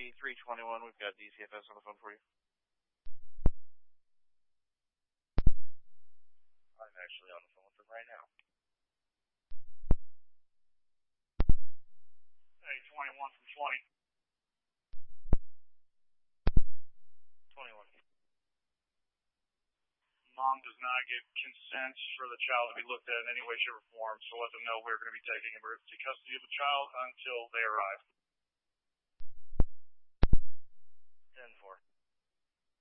Energy 321. We've got DCFS on the phone for you. I'm actually on the phone with them right now. Hey, 21 from 20. 21. Mom does not get consent for the child to be looked at in any way, shape, or form, so let them know we're going to be taking emergency custody of the child until they arrive. 10-4.